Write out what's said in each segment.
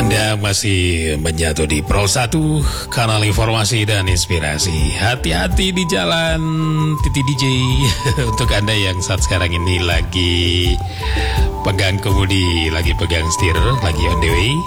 Anda masih menyatu di Pro 1, kanal informasi dan inspirasi. Hati-hati di jalan, Titi DJ. Untuk Anda yang saat sekarang ini lagi pegang kemudi, lagi pegang setir, lagi on the way.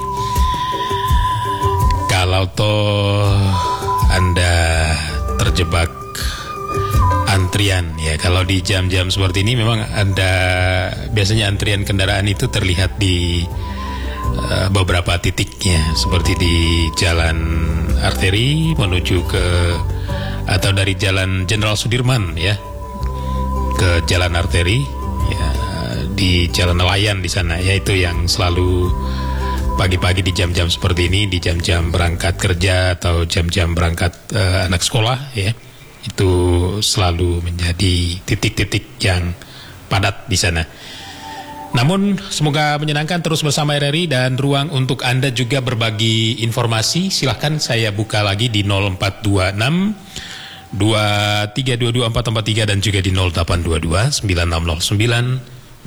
Kalau toh Anda terjebak antrian, ya kalau di jam-jam seperti ini memang biasanya antrian kendaraan itu terlihat di beberapa titiknya, seperti di jalan arteri menuju ke atau dari jalan Jenderal Sudirman ya ke jalan arteri ya, di jalan nelayan di sana, yaitu yang selalu pagi-pagi di jam-jam seperti ini, di jam-jam berangkat kerja atau jam-jam berangkat anak sekolah ya, itu selalu menjadi titik-titik yang padat di sana. Namun semoga menyenangkan, terus bersama RRI dan ruang untuk Anda juga berbagi informasi. Silahkan saya buka lagi di 0426 23224443 dan juga di 0822 9609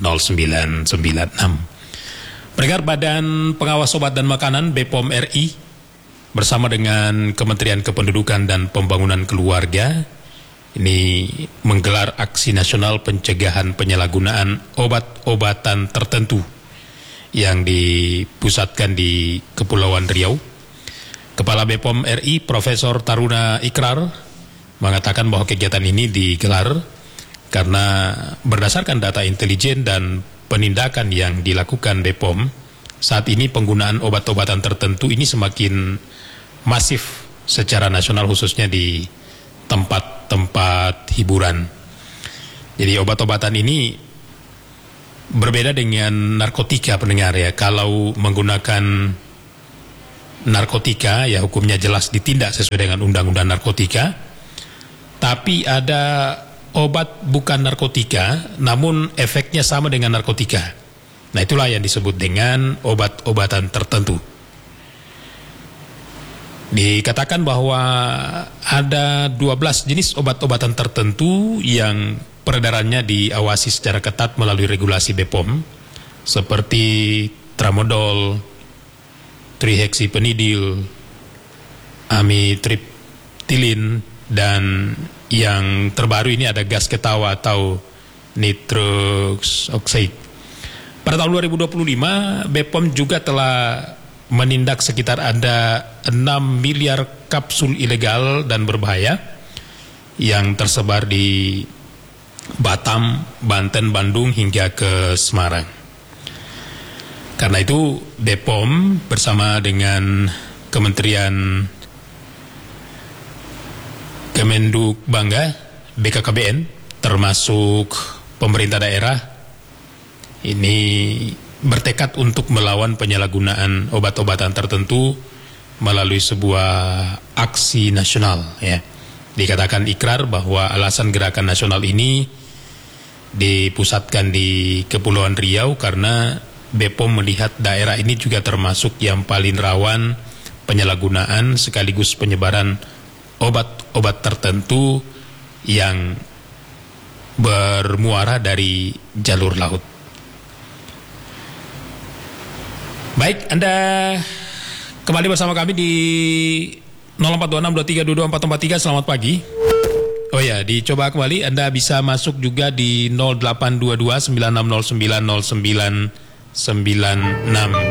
0996. Pendengar, Badan Pengawas Obat dan Makanan BPOM RI bersama dengan Kementerian Kependudukan dan Pembangunan Keluarga ini menggelar aksi nasional pencegahan penyalahgunaan obat-obatan tertentu yang dipusatkan di Kepulauan Riau. Kepala BPOM RI Profesor Taruna Ikrar mengatakan bahwa kegiatan ini digelar karena berdasarkan data intelijen dan penindakan yang dilakukan BPOM, saat ini penggunaan obat-obatan tertentu ini semakin masif secara nasional, khususnya di tempat-tempat hiburan. Jadi obat-obatan ini berbeda dengan narkotika, pendengar ya. Kalau menggunakan narkotika ya hukumnya jelas ditindak sesuai dengan undang-undang narkotika. Tapi ada obat bukan narkotika namun efeknya sama dengan narkotika. Nah, itulah yang disebut dengan obat-obatan tertentu. Dikatakan bahwa ada 12 jenis obat-obatan tertentu yang peredarannya diawasi secara ketat melalui regulasi BPOM, seperti tramadol, trihexyphenidyl, amitriptilin, dan yang terbaru ini ada gas ketawa atau nitrous oxide. Pada tahun 2025, BPOM juga telah menindak sekitar ada 6 miliar kapsul ilegal dan berbahaya yang tersebar di Batam, Banten, Bandung hingga ke Semarang. Karena itu BPOM bersama dengan Kementerian Kemenduk Bangga, BKKBN, termasuk pemerintah daerah, ini bertekad untuk melawan penyalahgunaan obat-obatan tertentu melalui sebuah aksi nasional ya. Dikatakan Ikrar bahwa alasan gerakan nasional ini dipusatkan di Kepulauan Riau karena BPOM melihat daerah ini juga termasuk yang paling rawan penyalahgunaan sekaligus penyebaran obat-obat tertentu yang bermuara dari jalur laut. Baik, Anda kembali bersama kami di 042623224443. Selamat pagi. Oh ya, dicoba kembali. Anda bisa masuk juga di 0822 9609 0996.